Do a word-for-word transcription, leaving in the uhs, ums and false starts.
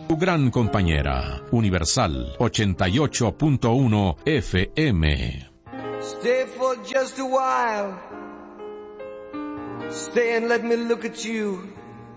Tu gran compañera, Universal ochenta y ocho punto uno F M. Stay for just a while. Stay and let me look at you.